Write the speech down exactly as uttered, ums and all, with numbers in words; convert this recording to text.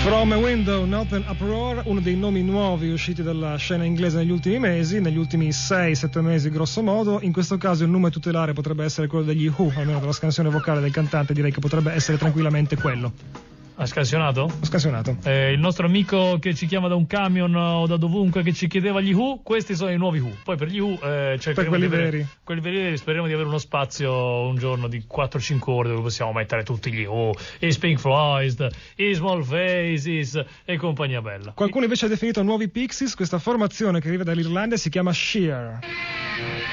From a Window, Not an Uproar, uno dei nomi nuovi usciti dalla scena inglese negli ultimi mesi, negli ultimi sei sette mesi grosso modo. In questo caso il nome tutelare potrebbe essere quello degli Who, almeno dalla scansione vocale del cantante direi che potrebbe essere tranquillamente quello. Ha scansionato? Ho scansionato. Eh, il nostro amico che ci chiama da un camion o da dovunque che ci chiedeva gli Who, questi sono i nuovi Who. Poi per gli Who eh, per quelli avere, veri. Quelli veri speriamo di avere uno spazio un giorno di quattro cinque ore dove possiamo mettere tutti gli Who, i Pink Floyd, i Small Faces e compagnia bella. Qualcuno invece ha definito nuovi Pixies questa formazione che arriva dall'Irlanda e si chiama Sheer.